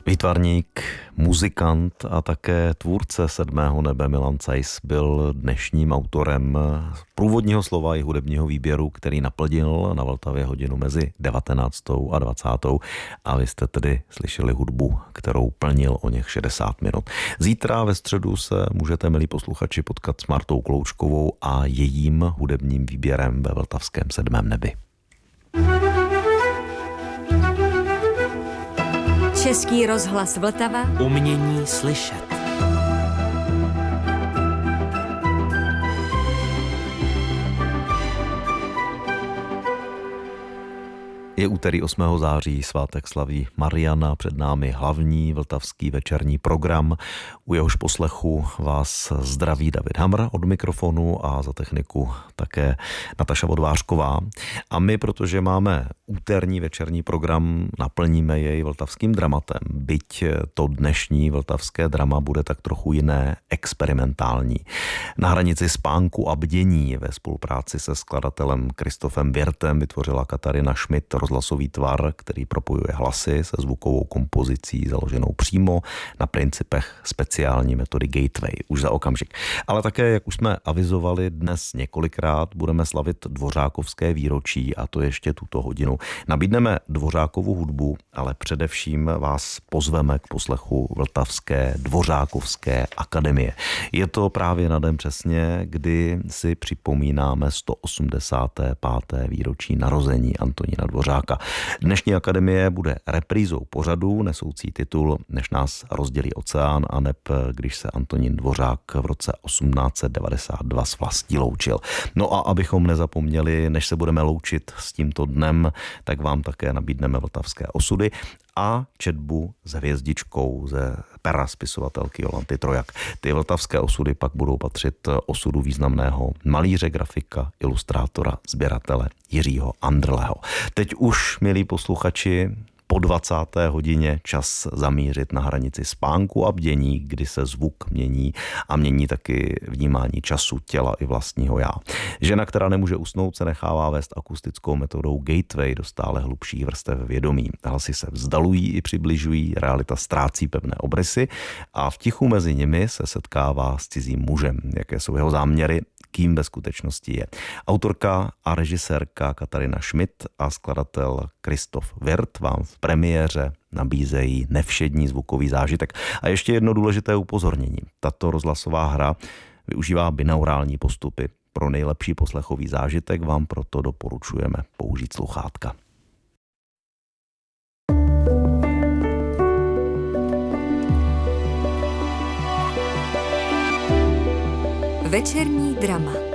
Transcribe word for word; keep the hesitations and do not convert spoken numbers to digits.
Výtvarník, muzikant a také tvůrce Sedmého nebe Milan Cajs byl dnešním autorem průvodního slova i hudebního výběru, který naplnil na Vltavě hodinu mezi devatenáctou a dvacátou a vy jste tedy slyšeli hudbu, kterou plnil o něch šedesát minut. Zítra ve středu se můžete, milí posluchači, potkat s Martou Kloučkovou a jejím hudebním výběrem ve vltavském Sedmém nebi. Český rozhlas Vltava. Umění slyšet. Je úterý osmého září, svátek slaví Mariana, před námi hlavní vltavský večerní program. U jehož poslechu vás zdraví David Hamr od mikrofonu a za techniku také Nataša Vodvářková. A my, protože máme úterní večerní program, naplníme jej vltavským dramatem. Byť to dnešní vltavské drama bude tak trochu jiné, experimentální. Na hranici spánku a bdění ve spolupráci se skladatelem Kristofem Wirtem vytvořila Katarina Schmidt rozhlasový tvar, který propojuje hlasy se zvukovou kompozicí založenou přímo na principech speciální metody Gateway. Už za okamžik. Ale také, jak už jsme avizovali, dnes několikrát budeme slavit dvořákovské výročí a to ještě tuto hodinu. Nabídneme dvořákovu hudbu, ale především vás pozveme k poslechu Vltavské dvořákovské akademie. Je to právě na den přesně, kdy si připomínáme sto osmdesáté páté výročí narození Antonína Dvořáka. Dnešní akademie bude reprízou pořadu nesoucí titul Než nás rozdělí oceán a neb když se Antonín Dvořák v roce osmnáct set devadesát dva s vlastí loučil. No a abychom nezapomněli, než se budeme loučit s tímto dnem, tak vám také nabídneme vltavské osudy a četbu s hvězdičkou ze pera spisovatelky Jolanty Trojak. Ty vltavské osudy pak budou patřit osudu významného malíře, grafika, ilustrátora, sběratele Jiřího Andrleho. Teď už, milí posluchači, po dvacáté hodině čas zamířit na hranici spánku a bdění, kdy se zvuk mění a mění taky vnímání času, těla i vlastního já. Žena, která nemůže usnout, se nechává vést akustickou metodou Gateway do stále hlubších vrstev vědomí. Hlasy se vzdalují i přibližují, realita ztrácí pevné obrysy a v tichu mezi nimi se setkává s cizím mužem. Jaké jsou jeho záměry, kým ve skutečnosti je. Autorka a režisérka Katarina Schmidt a skladatel Kristof Wirt vám v premiéře nabízejí nevšední zvukový zážitek. A ještě jedno důležité upozornění. Tato rozhlasová hra využívá binaurální postupy. Pro nejlepší poslechový zážitek vám proto doporučujeme použít sluchátka. Večerní drama.